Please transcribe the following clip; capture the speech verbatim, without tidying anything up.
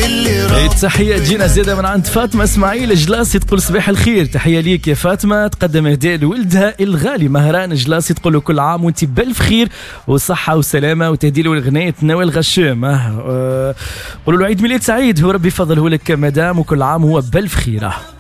تحية تجينا زيادة من عند فاطمة اسماعيل جلاسي تقول صباح الخير. تحية ليك يا فاطمة. تقدم هدايا لولدها الغالي مهران جلاسي تقول له كل عام وانت بألف خير وصحة وسلامة، وتهدي له الغنية نوال غشام. أه قولوا له عيد ميلاد سعيد وربي يفضله لك مدام، وكل عام هو بألف خيره.